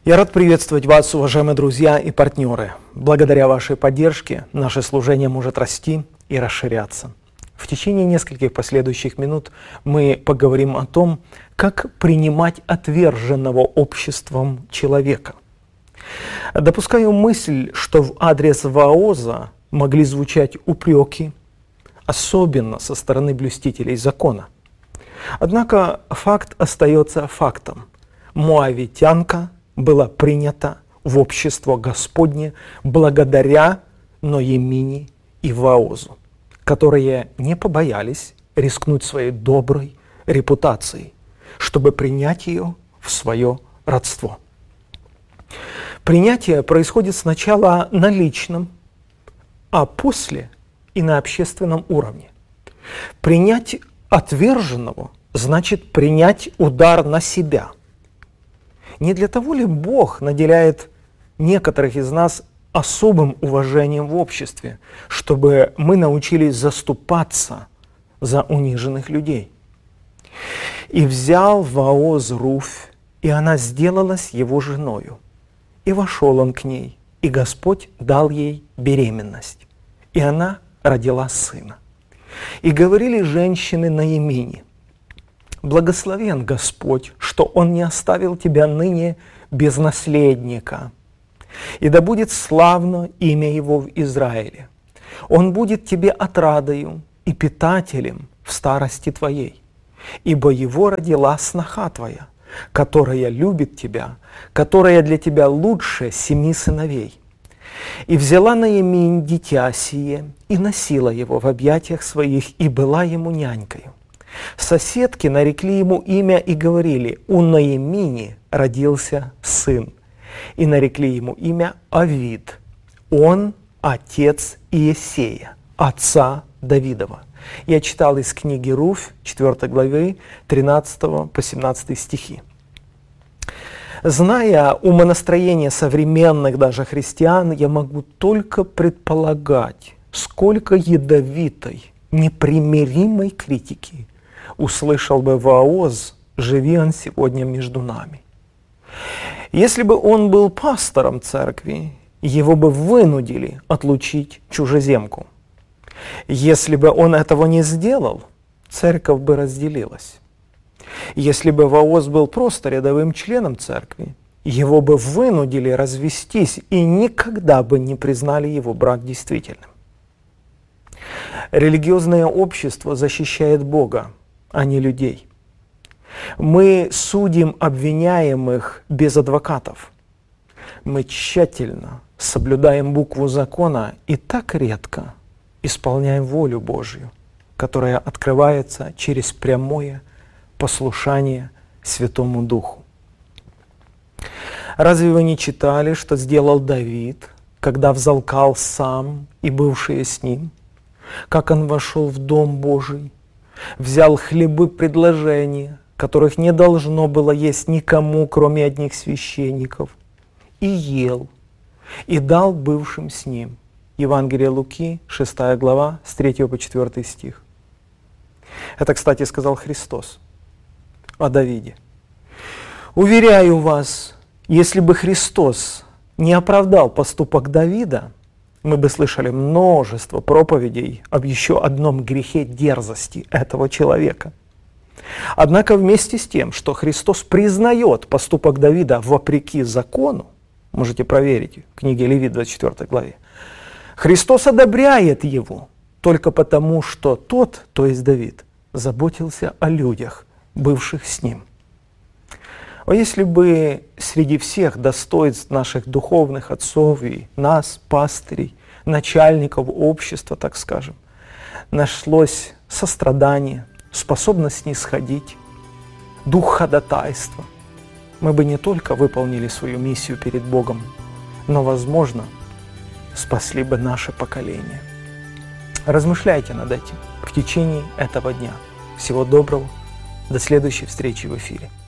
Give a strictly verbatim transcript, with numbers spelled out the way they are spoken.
Я рад приветствовать вас, уважаемые друзья и партнеры. Благодаря вашей поддержке наше служение может расти и расширяться. В течение нескольких последующих минут мы поговорим о том, как принимать отверженного обществом человека. Допускаю мысль, что в адрес Вооза могли звучать упреки, особенно со стороны блюстителей закона. Однако факт остается фактом. Моавитянка была принята в общество Господне благодаря Ноемини и Воозу, которые не побоялись рискнуть своей доброй репутацией, чтобы принять ее в свое родство. Принятие происходит сначала на личном, а после и на общественном уровне. Принять отверженного значит принять удар на себя. Не для того ли Бог наделяет некоторых из нас особым уважением в обществе, чтобы мы научились заступаться за униженных людей? «И взял Вооз Руфь, и она сделалась его женою. И вошел он к ней, и Господь дал ей беременность, и она родила сына. И говорили женщины Ноемини: благословен Господь, что Он не оставил тебя ныне без наследника. И да будет славно имя Его в Израиле. Он будет тебе отрадою и питателем в старости твоей. Ибо Его родила сноха твоя, которая любит тебя, которая для тебя лучше семи сыновей. И взяла Ноеминь дитя сие, и носила его в объятиях своих, и была ему нянькою. Соседки нарекли ему имя и говорили: у Ноемини родился сын. И нарекли ему имя Авид. Он отец Иессея, отца Давидова. Я читал из книги Руфь, четвёртой главы, тринадцатого по семнадцатый стихи. Зная умонастроение современных даже христиан, я могу только предполагать, сколько ядовитой, непримиримой критики услышал бы Вооз, живи он сегодня между нами. Если бы он был пастором церкви, его бы вынудили отлучить чужеземку. Если бы он этого не сделал, церковь бы разделилась. Если бы Вооз был просто рядовым членом церкви, его бы вынудили развестись и никогда бы не признали его брак действительным. Религиозное общество защищает Бога, а не людей. Мы судим обвиняемых без адвокатов. Мы тщательно соблюдаем букву закона и так редко исполняем волю Божью, которая открывается через прямое послушание Святому Духу. Разве вы не читали, что сделал Давид, когда взалкал сам и бывшие с ним? Как он вошел в Дом Божий, взял хлебы предложения, которых не должно было есть никому, кроме одних священников, и ел, и дал бывшим с ним. Евангелие Луки, шестая глава, с третьего по четвёртый стих. Это, кстати, сказал Христос о Давиде. Уверяю вас, если бы Христос не оправдал поступок Давида, мы бы слышали множество проповедей об еще одном грехе дерзости этого человека. Однако вместе с тем, что Христос признает поступок Давида вопреки закону, можете проверить в книге Левит, двадцать четвёртой главе, Христос одобряет его только потому, что тот, то есть Давид, заботился о людях, бывших с ним. А если бы среди всех достоинств наших духовных отцов и нас, пастырей, начальников общества, так скажем, нашлось сострадание, способность снисходить, дух ходатайства, мы бы не только выполнили свою миссию перед Богом, но, возможно, спасли бы наше поколение. Размышляйте над этим в течение этого дня. Всего доброго. До следующей встречи в эфире.